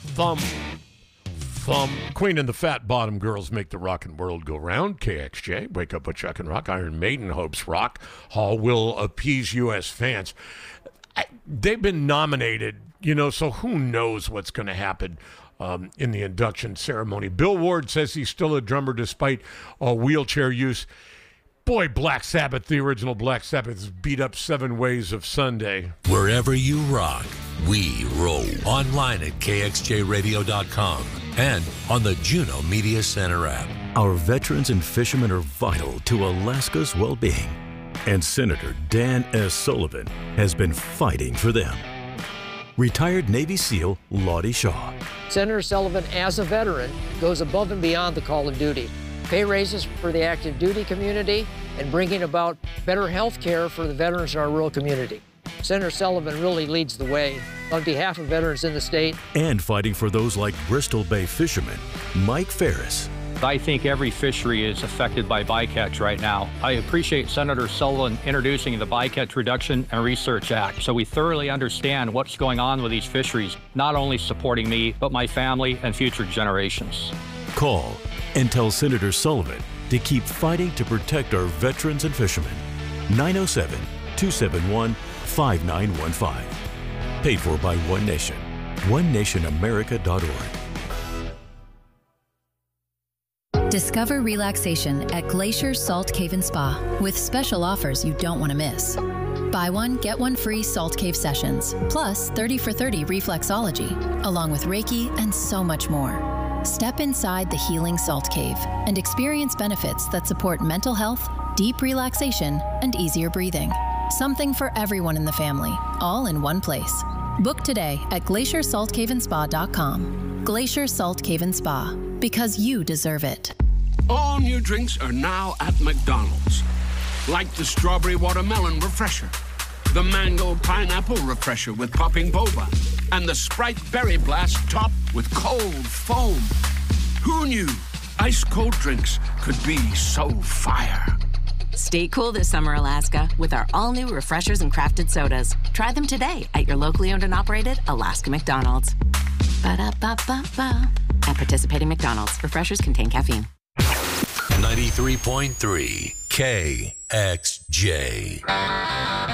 Thumb. Queen and the Fat Bottom Girls make the rockin' world go round. KXJ, Wake Up with Chuck and Rock. Iron Maiden hopes Rock Hall will appease U.S. fans. They've been nominated, so who knows what's going to happen in the induction ceremony. Bill Ward says he's still a drummer despite wheelchair use. Boy, Black Sabbath, the original Black Sabbath, is beat up 7 Ways of Sunday. Wherever you rock, we roll. Online at kxjradio.com and on the Juno Media Center app. Our veterans and fishermen are vital to Alaska's well-being, and Senator Dan S. Sullivan has been fighting for them. Retired Navy SEAL Lottie Shaw. Senator Sullivan, as a veteran, goes above and beyond the call of duty. Pay raises for the active duty community and bringing about better health care for the veterans in our rural community. Senator Sullivan really leads the way on behalf of veterans in the state. And fighting for those like Bristol Bay fisherman Mike Ferris. I think every fishery is affected by bycatch right now. I appreciate Senator Sullivan introducing the Bycatch Reduction and Research Act so we thoroughly understand what's going on with these fisheries, not only supporting me, but my family and future generations. Call and tell Senator Sullivan to keep fighting to protect our veterans and fishermen. 907-271-5915. Paid for by One Nation. OneNationAmerica.org. Discover relaxation at Glacier Salt Cave and Spa with special offers you don't want to miss. Buy one, get one free Salt Cave sessions, plus 30 for 30 reflexology, along with Reiki and so much more. Step inside the healing Salt Cave and experience benefits that support mental health, deep relaxation, and easier breathing. Something for everyone in the family, all in one place. Book today at glaciersaltcaveandspa.com. Glacier Salt Cave and Spa, because you deserve it. All new drinks are now at McDonald's. Like the strawberry watermelon refresher, the mango pineapple refresher with popping boba, and the Sprite berry blast topped with cold foam. Who knew ice cold drinks could be so fire? Stay cool this summer, Alaska, with our all-new refreshers and crafted sodas. Try them today at your locally owned and operated Alaska McDonald's. Ba-da-ba-ba-ba. At participating McDonald's, refreshers contain caffeine. 93.3 KXJ.